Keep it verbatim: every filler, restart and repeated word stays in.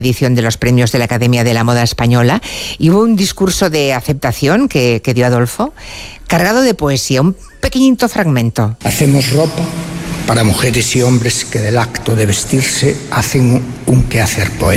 edición de los premios de la Academia de la Moda Española, y hubo un discurso de aceptación que, que dio Adolfo, cargado de poesía, un pequeñito fragmento. Hacemos ropa para mujeres y hombres que del acto de vestirse hacen un quehacer poético.